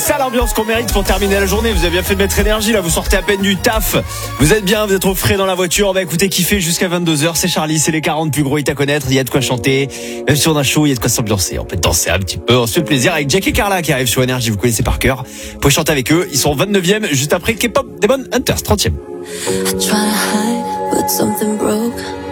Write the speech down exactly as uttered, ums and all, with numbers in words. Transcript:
Ça l'ambiance qu'on mérite pour terminer la journée. Vous avez bien fait de mettre énergie là, vous sortez à peine du taf. Vous êtes bien, vous êtes au frais dans la voiture. Bah écoutez, kiffez jusqu'à vingt-deux heures. C'est Charlie, c'est les quarante plus gros hits à connaître. Il y a de quoi chanter. Même si on a chaud, il y a de quoi s'ambiancer. On peut danser un petit peu, on se fait plaisir avec Jack et Carla qui arrivent sur Énergie. Vous connaissez par cœur. Vous pouvez chanter avec eux. Ils sont vingt-neuvième juste après K-pop Demon Hunters trentième. I try to hide, but something broke.